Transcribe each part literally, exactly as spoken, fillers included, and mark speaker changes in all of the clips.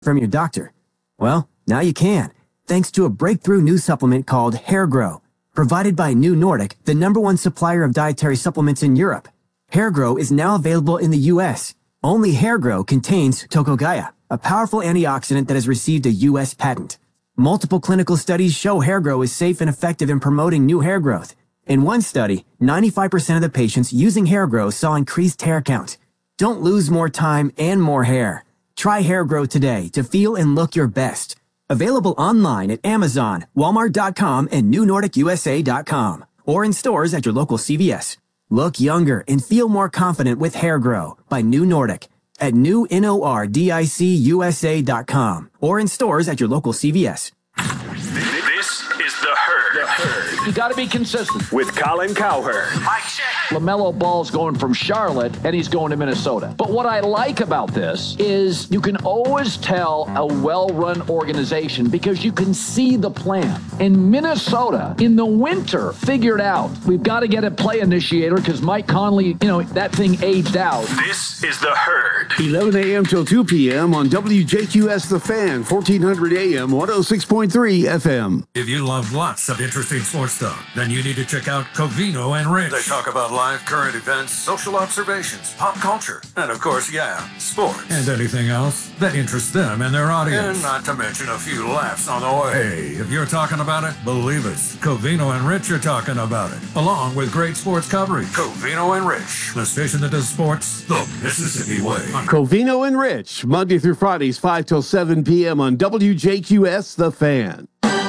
Speaker 1: from your doctor? Well, now you can, thanks to a breakthrough new supplement called Hair Grow, provided by New Nordic, the number one supplier of dietary supplements in Europe. Hair Grow is now available in the U S. Only Hair Grow contains Tocogaya, a powerful antioxidant that has received a U S patent. Multiple clinical studies show Hair Grow is safe and effective in promoting new hair growth. In one study, ninety-five percent of the patients using Hair Grow saw increased hair count. Don't lose more time and more hair. Try Hair Grow today to feel and look your best. Available online at Amazon, Walmart dot com, and New Nordic U S A dot com, or in stores at your local C V S. Look younger and feel more confident with Hair Grow by New Nordic at new nordic U S A dot com, or in stores at your local C V S.
Speaker 2: This is The Herd.
Speaker 3: The Herd. You got to be consistent.
Speaker 2: With Colin Cowherd.
Speaker 3: Mike check. LaMelo Ball's going from Charlotte, and he's going to Minnesota. But what I like about this is you can always tell a well-run organization because you can see the plan. And Minnesota, in the winter, figured out we've got to get a play initiator because Mike Conley, you know, that thing aged out.
Speaker 2: This is The Herd.
Speaker 4: eleven a.m. till two p.m. on W J Q S The Fan, fourteen hundred A M, one oh six point three F M.
Speaker 5: If you love lots of interesting sports stuff, then you need to check out Covino and Rich. They talk about live current events, social observations, pop culture, and of course, yeah, sports. And anything else that interests them and their audience. And not to mention a few laughs on the way. Hey, if you're talking about it, believe it. Covino and Rich are talking about it, along with great sports coverage. Covino and Rich, the station that does sports the Mississippi way.
Speaker 4: Covino and Rich, Monday through Fridays, five till seven p.m. on W J Q S The Fan.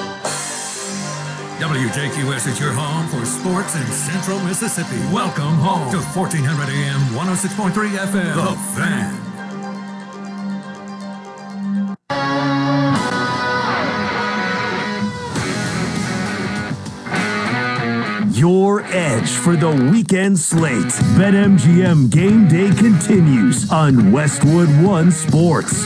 Speaker 5: W J Q S is your home for sports in Central Mississippi. Welcome home to fourteen hundred A M, one oh six point three F M. The Fan.
Speaker 6: Your edge for the weekend slate. BetMGM Game Day continues on Westwood One Sports.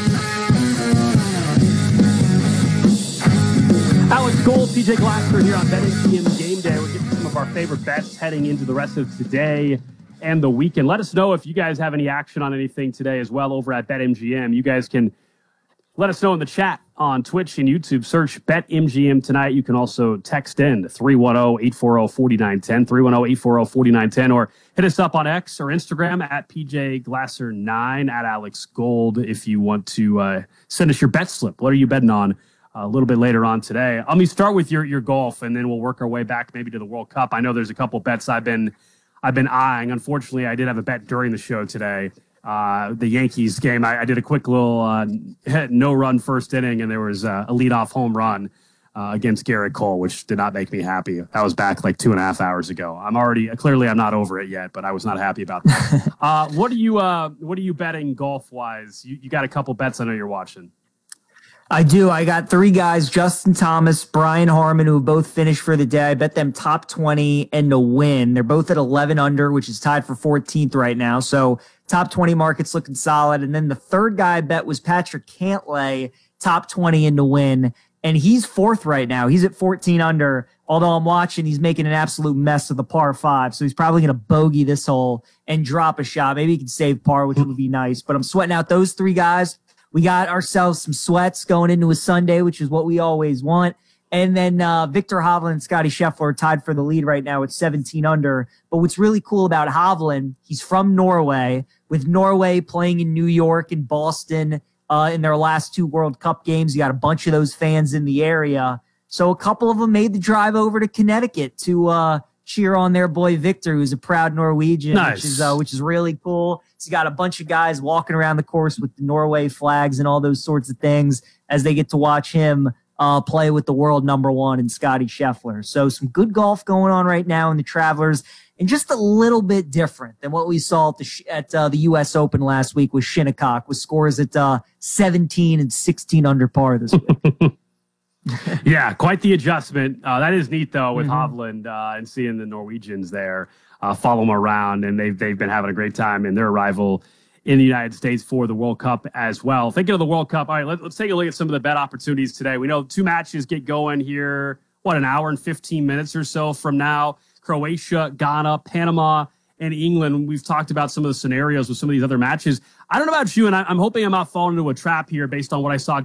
Speaker 7: Alex Gold, P J Glasser here on BetMGM Game Day. We're getting some of our favorite bets heading into the rest of today and the weekend. Let us know if you guys have any action on anything today as well over at BetMGM. You guys can let us know in the chat on Twitch and YouTube. Search BetMGM tonight. You can also text in to three one zero, eight four zero, four nine one zero, three one zero, eight four zero, four nine one zero, or hit us up on X or Instagram at P J Glasser nine, at Alex Gold, if you want to uh, send us your bet slip. What are you betting on a little bit later on today? Let me start with your your golf, and then we'll work our way back maybe to the World Cup. I know there's a couple bets I've been I've been eyeing. Unfortunately, I did have a bet during the show today. Uh, the Yankees game, I, I did a quick little uh, no-run first inning, and there was uh, a leadoff home run uh, against Garrett Cole, which did not make me happy. That was back like two and a half hours ago. I'm already clearly I'm not over it yet, but I was not happy about that. uh, what are you uh, What are you betting golf-wise? You, you got a couple bets I know you're watching.
Speaker 8: I do. I got three guys, Justin Thomas, Brian Harman, who both finished for the day. I bet them top twenty and to win. They're both at eleven under, which is tied for fourteenth right now. So top twenty market's looking solid. And then the third guy I bet was Patrick Cantlay, top twenty and to win. And he's fourth right now. He's at fourteen under. Although I'm watching, he's making an absolute mess of the par five. So he's probably going to bogey this hole and drop a shot. Maybe he can save par, which would be nice. But I'm sweating out those three guys. We got ourselves some sweats going into a Sunday, which is what we always want. And then uh, Victor Hovland and Scotty Scheffler are tied for the lead right now at seventeen under. But what's really cool about Hovland, he's from Norway, with Norway playing in New York and Boston uh, in their last two World Cup games. You got a bunch of those fans in the area. So a couple of them made the drive over to Connecticut to uh, cheer on their boy Victor, who's a proud Norwegian,
Speaker 7: nice.
Speaker 8: which is uh, which is really cool. He's got a bunch of guys walking around the course with the Norway flags and all those sorts of things as they get to watch him uh, play with the world number one and Scotty Scheffler. So some good golf going on right now in the Travelers, and just a little bit different than what we saw at the at uh, the U S Open last week with Shinnecock, with scores at uh, seventeen and sixteen under par this week.
Speaker 7: Yeah, quite the adjustment. Uh, that is neat, though, with
Speaker 8: Mm-hmm.
Speaker 7: Hovland uh, and seeing the Norwegians there uh, follow him around, and they've, they've been having a great time in their arrival in the United States for the World Cup as well. Thinking of the World Cup, all right, let, let's take a look at some of the bet opportunities today. We know two matches get going here, what, an hour and fifteen minutes or so from now. Croatia, Ghana, Panama, and England. We've talked about some of the scenarios with some of these other matches. I don't know about you, and I, I'm hoping I'm not falling into a trap here based on what I saw